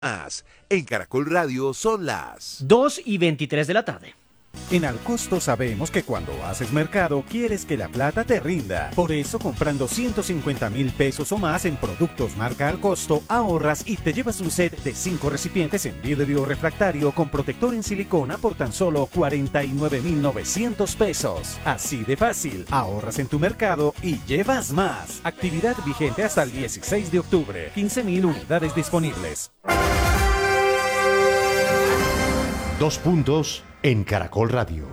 Más. En Caracol Radio son las 2:23 de la tarde. En Alcosto sabemos que cuando haces mercado quieres que la plata te rinda. Por eso comprando 150.000 pesos o más en productos marca Alcosto ahorras y te llevas un set de 5 recipientes en vidrio refractario con protector en silicona por tan solo 49.900 pesos. Así de fácil, ahorras en tu mercado y llevas más. Actividad vigente hasta el 16 de octubre. 15.000 unidades disponibles. 2 puntos en Caracol Radio.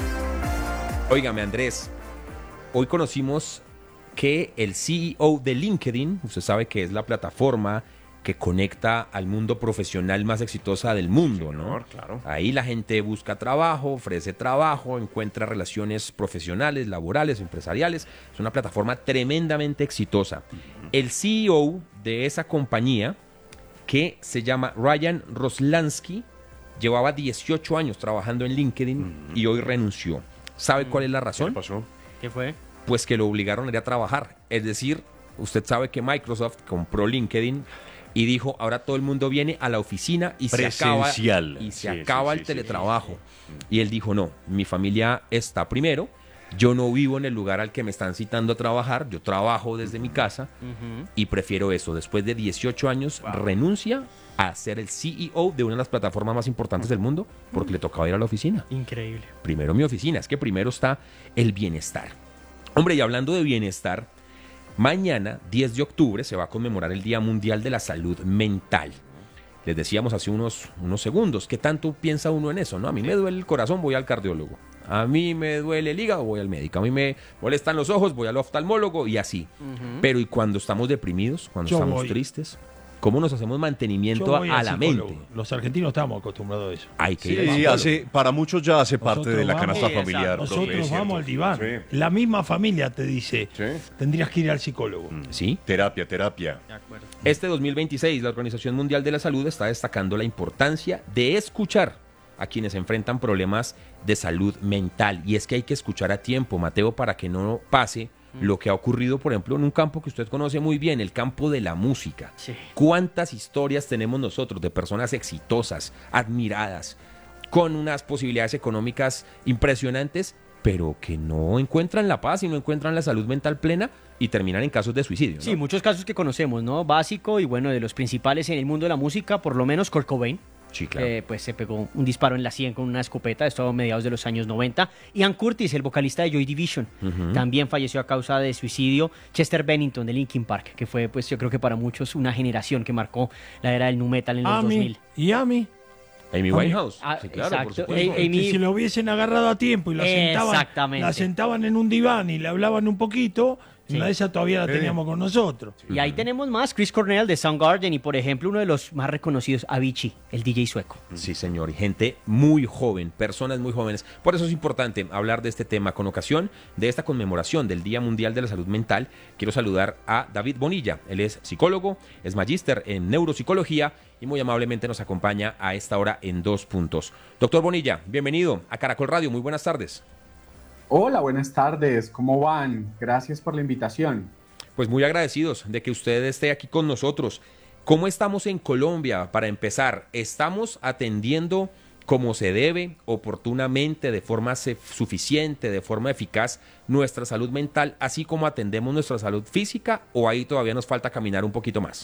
Óigame, Andrés, hoy conocimos que el CEO de LinkedIn, usted sabe que es la plataforma que conecta al mundo profesional más exitosa del mundo, ¿no? Claro. Ahí la gente busca trabajo, ofrece trabajo, encuentra relaciones profesionales, laborales, empresariales. Es una plataforma tremendamente exitosa. El CEO de esa compañía, que se llama Ryan Roslansky, llevaba 18 años trabajando en LinkedIn y hoy renunció. ¿Sabe cuál es la razón? ¿Qué pasó? ¿Qué fue? Pues que lo obligaron a ir a trabajar. Es decir, usted sabe que Microsoft compró LinkedIn y dijo, ahora todo el mundo viene a la oficina y Presencial. se acaba el teletrabajo. Y él dijo, no, mi familia está primero. Yo no vivo en el lugar al que me están citando a trabajar. Yo trabajo desde mi casa y prefiero eso. Después de 18 años, renuncia a ser el CEO de una de las plataformas más importantes del mundo porque le tocaba ir a la oficina. Increíble. Primero mi oficina, es que primero está el bienestar. Hombre, y hablando de bienestar, mañana, 10 de octubre, se va a conmemorar el Día Mundial de la Salud Mental. Les decíamos hace unos segundos, ¿qué tanto piensa uno en eso? ¿No? A mí me duele el corazón, voy al cardiólogo. A mí me duele el hígado, voy al médico. A mí me molestan los ojos, voy al oftalmólogo y así. Pero ¿y cuando estamos deprimidos, cuando estamos tristes? ¿Cómo nos hacemos mantenimiento a la mente? Los argentinos estamos acostumbrados a eso. Hay que ir al Sí, para muchos ya hace parte Nosotros de la vamos- canasta Sí, familiar. exacto. Nosotros Es vamos al cierto. diván. Sí. La misma familia te dice, Sí. tendrías que ir al psicólogo. ¿Sí? Terapia. De acuerdo. Este 2026, la Organización Mundial de la Salud está destacando la importancia de escuchar a quienes enfrentan problemas de salud mental. Y es que hay que escuchar a tiempo, Mateo, para que no pase lo que ha ocurrido, por ejemplo, en un campo que usted conoce muy bien, el campo de la música. Sí. ¿Cuántas historias tenemos nosotros de personas exitosas, admiradas, con unas posibilidades económicas impresionantes, pero que no encuentran la paz y no encuentran la salud mental plena y terminan en casos de suicidio, ¿no? Sí, muchos casos que conocemos, ¿no? Básico y bueno, de los principales en el mundo de la música, por lo menos Kurt Cobain. Sí, claro. Pues se pegó un disparo en la sien con una escopeta, esto a mediados de los años 90. Ian Curtis, el vocalista de Joy Division, también falleció a causa de suicidio. Chester Bennington de Linkin Park, que fue, pues yo creo que para muchos una generación que marcó la era del nu metal en los 2000. Y Amy, Amy Winehouse. Ah, Sí, claro, por exacto. supuesto. Amy- que si lo hubiesen agarrado a tiempo y Exactamente. la sentaban en un diván y le hablaban un poquito, Sí. una de esas todavía la teníamos con nosotros. Y ahí tenemos más, Chris Cornell de Soundgarden y por ejemplo uno de los más reconocidos, Avicii, el DJ sueco. Sí, señor, y gente muy joven, personas muy jóvenes. Por eso es importante hablar de este tema. Con ocasión de esta conmemoración del Día Mundial de la Salud Mental, quiero saludar a David Bonilla. Él es psicólogo, es magíster en neuropsicología y muy amablemente nos acompaña a esta hora en 2 puntos. Doctor Bonilla, bienvenido a Caracol Radio, muy buenas tardes. Hola, buenas tardes, ¿cómo van? Gracias por la invitación. Pues muy agradecidos de que usted esté aquí con nosotros. ¿Cómo estamos en Colombia? Para empezar, ¿estamos atendiendo como se debe, oportunamente, de forma suficiente, de forma eficaz, nuestra salud mental, así como atendemos nuestra salud física, o ahí todavía nos falta caminar un poquito más?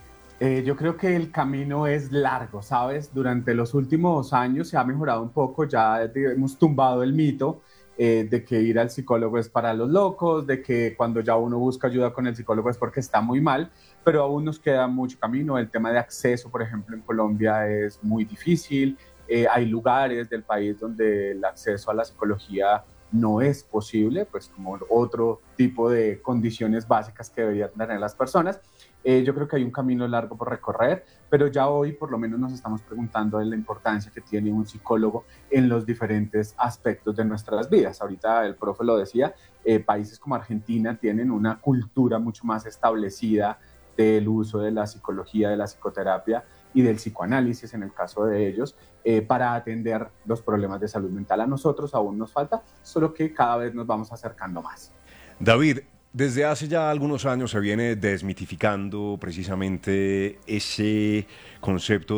Yo creo que el camino es largo, ¿sabes? Durante los últimos años se ha mejorado un poco, ya hemos tumbado el mito de que ir al psicólogo es para los locos, de que cuando ya uno busca ayuda con el psicólogo es porque está muy mal, pero aún nos queda mucho camino. El tema de acceso, por ejemplo, en Colombia es muy difícil. Hay lugares del país donde el acceso a la psicología no es posible, pues como otro tipo de condiciones básicas que deberían tener las personas. Yo creo que hay un camino largo por recorrer, pero ya hoy por lo menos nos estamos preguntando de la importancia que tiene un psicólogo en los diferentes aspectos de nuestras vidas. Ahorita el profe lo decía, países como Argentina tienen una cultura mucho más establecida del uso de la psicología, de la psicoterapia y del psicoanálisis en el caso de ellos, para atender los problemas de salud mental. A nosotros aún nos falta, solo que cada vez nos vamos acercando más. David, Desde hace ya algunos años se viene desmitificando precisamente ese concepto